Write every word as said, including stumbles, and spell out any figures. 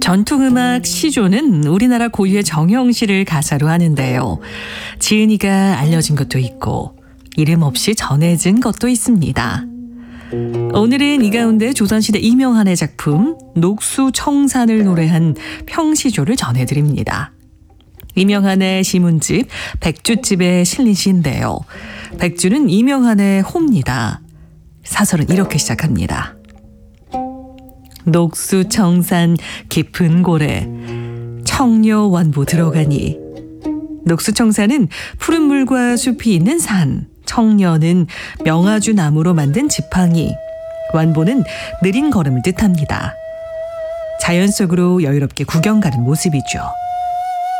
전통음악 시조는 우리나라 고유의 정형시를 가사로 하는데요. 지은이가 알려진 것도 있고 이름 없이 전해진 것도 있습니다. 오늘은 이 가운데 조선시대 이명한의 작품 녹수청산을 노래한 평시조를 전해드립니다. 이명한의 시문집 백주집에 실린 시인데요. 백주는 이명한의 호입니다. 사설은 이렇게 시작합니다. 녹수청산 깊은 고래 청려 완보 들어가니. 녹수청산은 푸른 물과 숲이 있는 산, 청려는 명아주 나무로 만든 지팡이, 완보는 느린 걸음을 뜻합니다. 자연 속으로 여유롭게 구경 가는 모습이죠.